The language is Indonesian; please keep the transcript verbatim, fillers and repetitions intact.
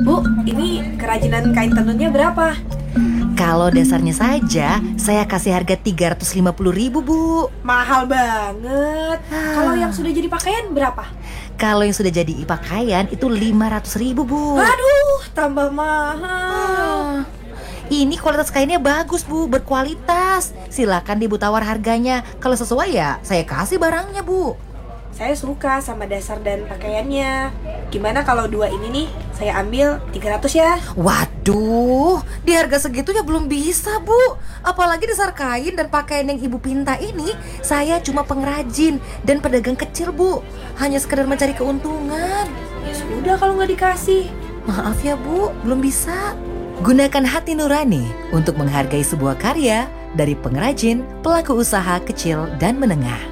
Bu, ini kerajinan kain tenunnya berapa? Kalau dasarnya saja, saya kasih harga tiga ratus lima puluh ribu, Bu. Mahal banget. Ah. Kalau yang sudah jadi pakaian berapa? Kalau yang sudah jadi pakaian itu lima ratus ribu, Bu. Aduh, tambah mahal. Ah. Ini kualitas kainnya bagus, Bu, berkualitas. Silakan Ibu tawar harganya. Kalau sesuai ya, saya kasih barangnya, Bu. Saya suka sama dasar dan pakaiannya. Gimana kalau dua ini nih, saya ambil tiga ratus ya? Waduh, di harga segitunya belum bisa, Bu. Apalagi dasar kain dan pakaian yang Ibu pinta ini, saya cuma pengrajin dan pedagang kecil, Bu. Hanya sekedar mencari keuntungan. Ya sudah kalau nggak dikasih. Maaf ya, Bu, belum bisa. Gunakan hati nurani untuk menghargai sebuah karya dari pengrajin, pelaku usaha kecil dan menengah.